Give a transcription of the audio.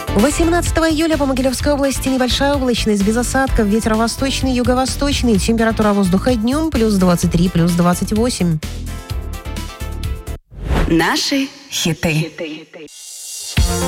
18 июля по Могилевской области небольшая облачность, без осадков, ветер восточный, юго-восточный, температура воздуха днем плюс 23, плюс 28. Наши хиты.